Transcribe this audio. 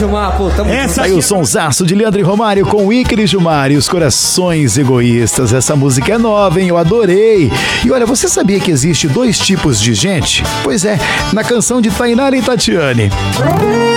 Gilmar, pô, tamo junto. Aí o sonsaço de Leandro e Romário com Ícaro e Gilmar e os Corações Egoístas. Essa música é nova, hein? Eu adorei. E olha, você sabia que existe 2 tipos de gente? Pois é, na canção de Tainara e Tatiane.